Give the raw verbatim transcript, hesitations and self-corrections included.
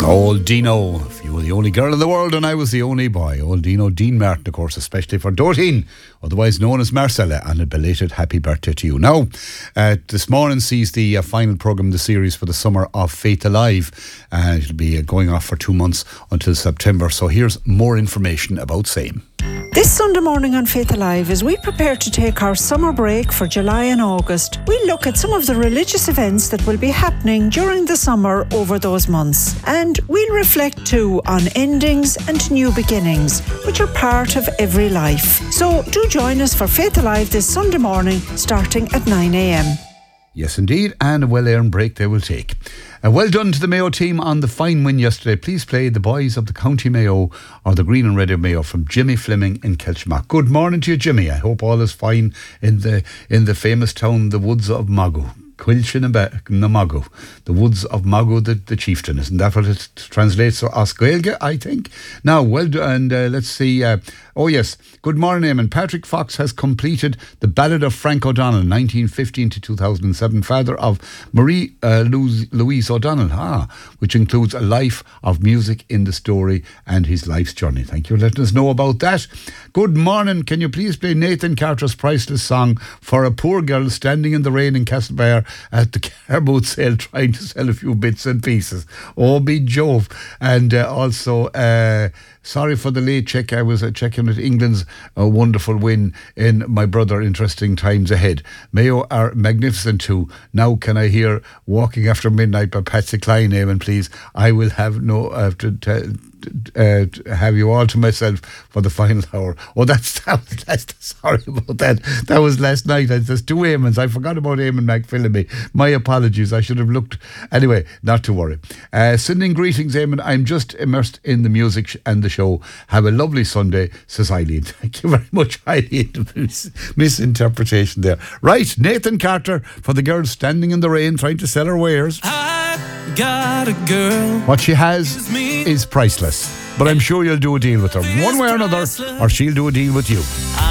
Old Dino, if you were the only girl in the world and I was the only boy. Old Dino, Dean Martin, of course, especially for Doreen, otherwise known as Marcella, and a belated happy birthday to you. Now, uh, this morning sees the uh, final programme of the series for the summer of Faith Alive, and it'll be uh, going off for two months until September. So here's more information about same. This Sunday morning on Faith Alive, as we prepare to take our summer break for July and August, we'll look at some of the religious events that will be happening during the summer over those months. And we'll reflect too on endings and new beginnings, which are part of every life. So do join us for Faith Alive this Sunday morning, starting at nine a.m. Yes, indeed, and a well-earned break they will take. Uh, well done to the Mayo team on the fine win yesterday. Please play The Boys of the County Mayo, or the Green and Red of Mayo, from Jimmy Fleming in Kelchmark. Good morning to you, Jimmy. I hope all is fine in the in the famous town, the woods of Mago. Quilchin na Mago, the woods of Mago the, the chieftain. Isn't that what it translates to? Oscailge, I think. Now, well done, and uh, let's see. Uh, oh yes, good morning, Eamon. Patrick Fox has completed The Ballad of Frank O'Donnell, nineteen fifteen to two thousand seven, father of Marie uh, Louise O'Donnell, ah, which includes a life of music in the story and his life's journey. Thank you for letting us know about that. Good morning. Can you please play Nathan Carter's priceless song For a Poor Girl Standing in the Rain in Castlebar at the car boot sale, trying to sell a few bits and pieces? Oh, be Jove. And uh, also, uh, sorry for the late check. I was uh, checking with England's uh, wonderful win in My Brother, Interesting Times Ahead. Mayo are magnificent too. Now can I hear Walking After Midnight by Patsy Cline, Eamon, please? I will have no... Uh, to, to, Uh, have you all to myself for the final hour. Oh, that's, that was last, sorry about that. That was last night. There's two Eamons. I forgot about Eamon McPhillamy. My apologies. I should have looked. Anyway, not to worry. Uh, sending greetings, Eamon. I'm just immersed in the music sh- and the show. Have a lovely Sunday, says Eileen. Thank you very much, Eileen. Mis- misinterpretation there. Right, Nathan Carter for the girl standing in the rain trying to sell her wares. I got a girl. What she has is priceless, but I'm sure you'll do a deal with her one way or another, or she'll do a deal with you.